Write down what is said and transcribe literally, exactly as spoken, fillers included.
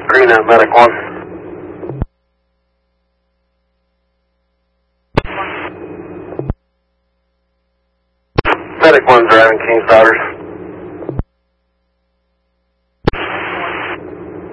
Green at Medic one. Medic one driving King's Daughters.